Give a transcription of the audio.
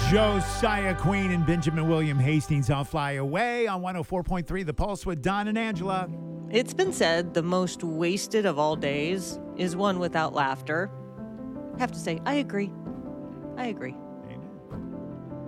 Josiah Queen and Benjamin William Hastings, I'll Fly Away on 104.3 The Pulse with Don and Angela. It's been said the most wasted of all days is one without laughter. I have to say, I agree.